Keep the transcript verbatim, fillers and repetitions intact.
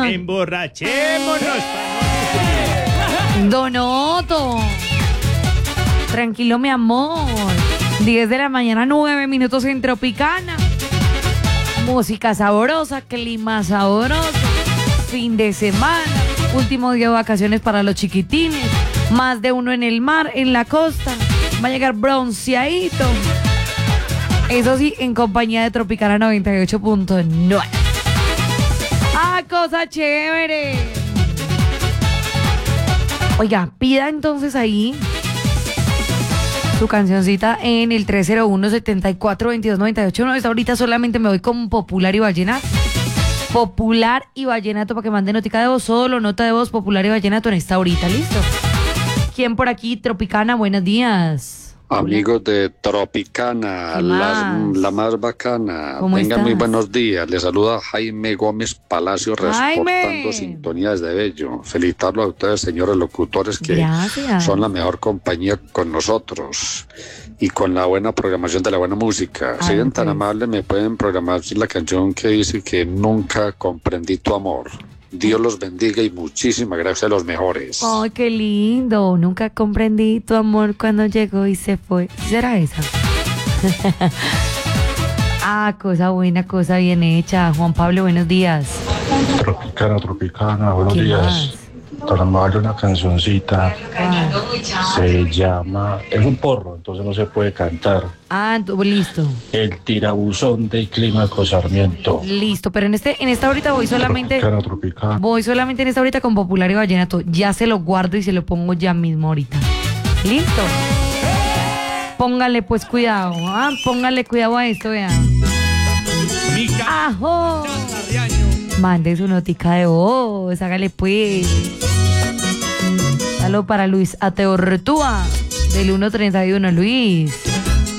Ay. Emborrachémonos. Donoto. Tranquilo, mi amor. diez de la mañana, nueve minutos en Tropicana. Música sabrosa, clima sabroso. Fin de semana. Último día de vacaciones para los chiquitines. Más de uno en el mar, en la costa. Va a llegar bronceadito. Eso sí, en compañía de Tropicana noventa y ocho punto nueve. ¡Ah, cosa chévere! Oiga, pida entonces ahí su cancioncita en el tres cero uno, setenta y cuatro, veintidós, noventa y ocho. No, esta ahorita solamente me voy con Popular y Vallenato. Popular y Vallenato para que mande notica de voz. Solo nota de voz, Popular y Vallenato en esta horita. ¿Listo? ¿Quién por aquí? Tropicana, buenos días. Amigos de Tropicana, la, la más bacana. ¿Cómo Venga, estás? muy buenos días. Les saluda Jaime Gómez Palacio, reportando Jaime. sintonía desde Bello. Felicitarlos a ustedes, señores locutores, que Gracias. son la mejor compañía con nosotros y con la buena programación de la buena música. Si eran tan amables, me pueden programar la canción que dice que nunca comprendí tu amor. Dios los bendiga y muchísimas gracias a los mejores. Ay, qué lindo. Nunca comprendí tu amor cuando llegó y se fue. ¿Será esa? Ah, cosa buena, cosa bien hecha. Juan Pablo, buenos días. Tropicana, Tropicana, buenos ¿Qué días. más? Trabajar una cancioncita, Ah, se llama, es un porro, entonces no se puede cantar. ah, tu- listo. El tirabuzón de Clímaco Sarmiento. Listo, pero en este, en esta ahorita voy solamente, Tropicana, Tropicana. voy solamente en esta ahorita con Popular y Vallenato. Ya se lo guardo y se lo pongo ya mismo ahorita. Listo. Póngale pues cuidado, ah, póngale cuidado a esto, vean. Mica. ¡Ajo! Arriaño. Mande su notica de voz, hágale pues. Saludo para Luis Ateortúa, del uno treinta y uno, Luis.